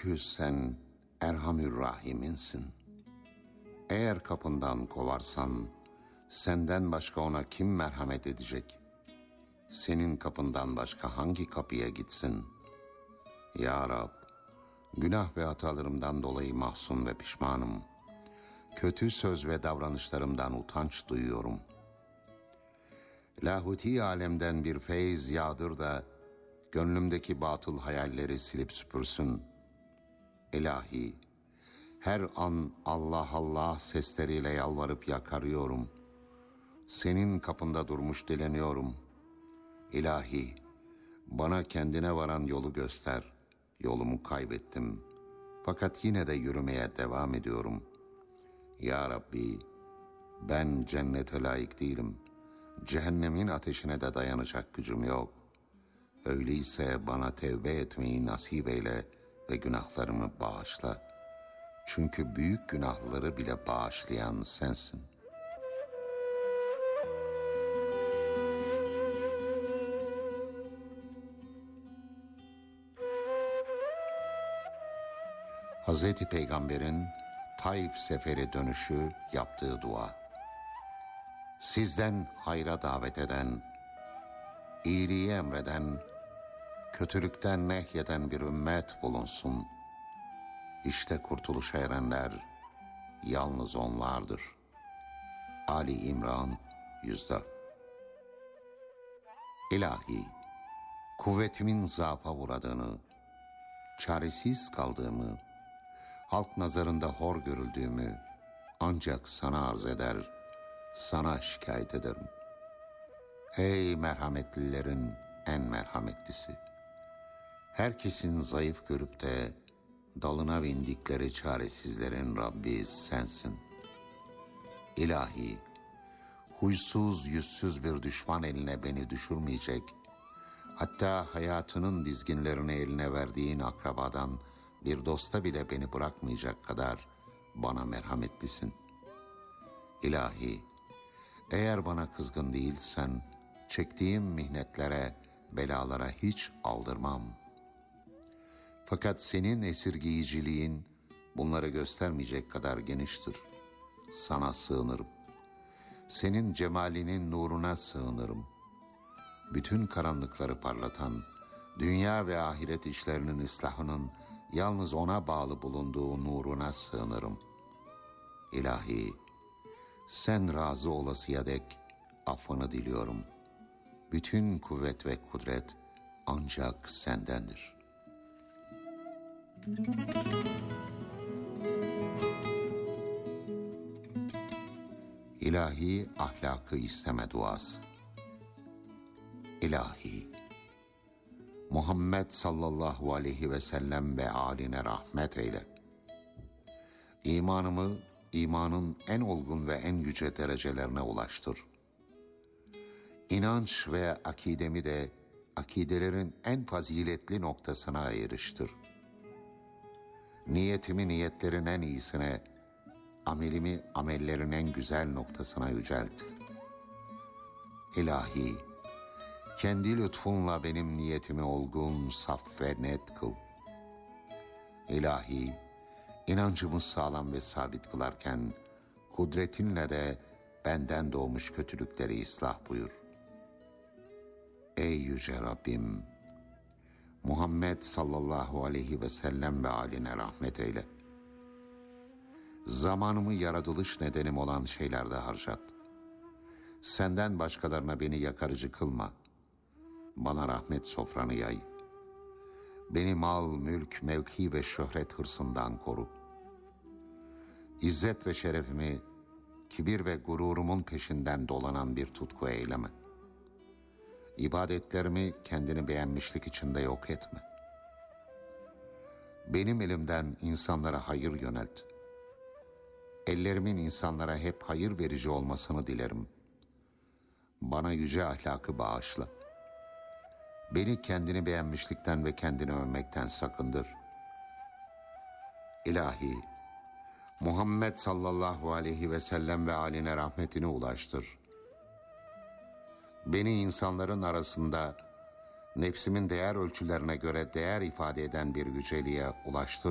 Çünkü sen Erhamür Rahim'insin. Eğer kapından kovarsan, senden başka ona kim merhamet edecek? Senin kapından başka hangi kapıya gitsin? Ya Rab, günah ve hatalarımdan dolayı mahzun ve pişmanım. Kötü söz ve davranışlarımdan utanç duyuyorum. Lahuti alemden bir feyz yağdır da, gönlümdeki batıl hayalleri silip süpürsün. İlahi, her an Allah Allah sesleriyle yalvarıp yakarıyorum. Senin kapında durmuş dileniyorum. İlahi, bana kendine varan yolu göster. Yolumu kaybettim. Fakat yine de yürümeye devam ediyorum. Ya Rabbi, ben cennete layık değilim. Cehennemin ateşine de dayanacak gücüm yok. Öyleyse bana tevbe etmeyi nasip eyle ve günahlarımı bağışla. Çünkü büyük günahları bile bağışlayan sensin. Hazreti Peygamber'in Taif seferi dönüşü yaptığı dua. Sizden hayra davet eden, iyiliği emreden, kötülükten nehyeden bir ümmet bulunsun. İşte kurtuluşa erenler yalnız onlardır. Ali İmran 104. İlahi, kuvvetimin zaafa uğradığını, çaresiz kaldığımı, halk nazarında hor görüldüğümü ancak sana arz eder, sana şikayet ederim. Ey merhametlilerin en merhametlisi! Herkesin zayıf görüp de dalına bindikleri çaresizlerin Rabbi sensin. İlahi, huysuz yüzsüz bir düşman eline beni düşürmeyecek, hatta hayatının dizginlerini eline verdiğin akrabadan bir dosta bile beni bırakmayacak kadar bana merhametlisin. İlahi, eğer bana kızgın değilsen, çektiğim mihnetlere, belalara hiç aldırmam. Fakat senin esirgeyiciliğin bunları göstermeyecek kadar geniştir. Sana sığınırım. Senin cemalinin nuruna sığınırım. Bütün karanlıkları parlatan, dünya ve ahiret işlerinin ıslahının yalnız ona bağlı bulunduğu nuruna sığınırım. İlahi, sen razı olasıya dek affını diliyorum. Bütün kuvvet ve kudret ancak sendendir. İlahi ahlakı isteme duası. İlahi, Muhammed sallallahu aleyhi ve sellem ve âline rahmet eyle. İmanımı imanın en olgun ve en yüce derecelerine ulaştır. İnanç ve akidemi de akidelerin en faziletli noktasına eriştir. Niyetimi niyetlerin en iyisine, amelimi amellerin en güzel noktasına yücelt. İlahi, kendi lütfunla benim niyetimi olgun, saf ve net kıl. İlahi, inancımı sağlam ve sabit kılarken, kudretinle de benden doğmuş kötülükleri ıslah buyur. Ey yüce Rabbim, Muhammed sallallahu aleyhi ve sellem ve âline rahmet eyle. Zamanımı yaratılış nedenim olan şeylerde harcat. Senden başkalarına beni yakarıcı kılma. Bana rahmet sofranı yay. Beni mal, mülk, mevki ve şöhret hırsından koru. İzzet ve şerefimi kibir ve gururumun peşinden dolanan bir tutku eyleme. İbadetlerimi kendini beğenmişlik içinde yok etme. Benim elimden insanlara hayır yönelt. Ellerimin insanlara hep hayır verici olmasını dilerim. Bana yüce ahlakı bağışla. Beni kendini beğenmişlikten ve kendini övmekten sakındır. İlahi, Muhammed sallallahu aleyhi ve sellem ve âline rahmetini ulaştır. Beni insanların arasında nefsimin değer ölçülerine göre değer ifade eden bir yüceliğe ulaştır